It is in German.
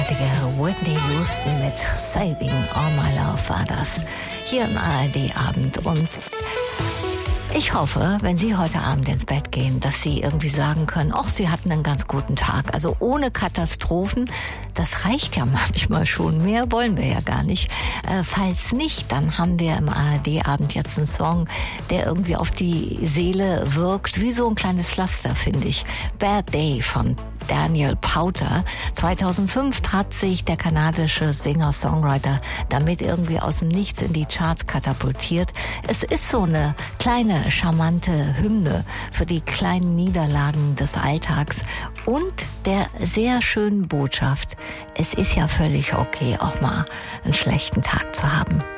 großartige Whitney Houston mit Saving All My Love war das hier im ARD-Abend. Und ich hoffe, wenn Sie heute Abend ins Bett gehen, dass Sie irgendwie sagen können, ach, Sie hatten einen ganz guten Tag. Also ohne Katastrophen, das reicht ja manchmal schon. Mehr wollen wir ja gar nicht. Falls nicht, dann haben wir im ARD-Abend jetzt einen Song, der irgendwie auf die Seele wirkt, wie so ein kleines Pflaster, finde ich. Bad Day von Daniel Powter. 2005 hat sich der kanadische Singer-Songwriter damit irgendwie aus dem Nichts in die Charts katapultiert. Es ist so eine kleine, charmante Hymne für die kleinen Niederlagen des Alltags und der sehr schönen Botschaft, es ist ja völlig okay, auch mal einen schlechten Tag zu haben.